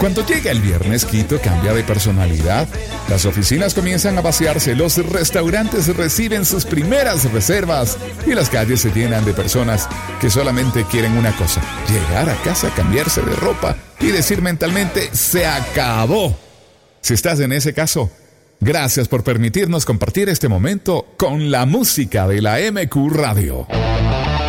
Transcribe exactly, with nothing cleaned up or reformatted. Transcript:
Cuando llega el viernes, Quito cambia de personalidad. Las oficinas comienzan a vaciarse, los restaurantes reciben sus primeras reservas y las calles se llenan de personas que solamente quieren una cosa: llegar a casa, cambiarse de ropa y decir mentalmente «se acabó». Si estás en ese caso, gracias por permitirnos compartir este momento con la música de la M Q Radio.